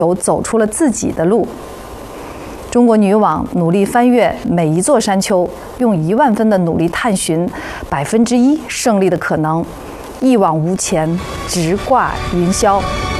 走出了自己的路。中国女网努力翻越每一座山丘，用10000分的努力探寻1%胜利的可能，一往无前，直挂云霄。